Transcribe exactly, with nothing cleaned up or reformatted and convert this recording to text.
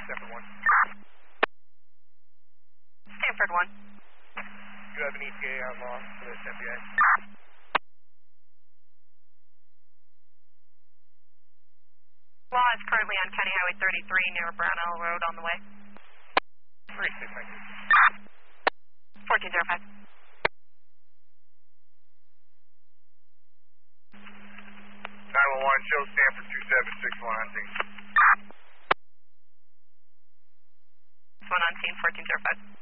Stanford one. Stanford one. Do you have an E T A on law for this F B I? Law is currently on County Highway thirty-three near Brownell Road on the way. three six, thank you. fourteen oh five. nine one one, show Stanford two seven six one on scene. One on scene, fourteen oh five.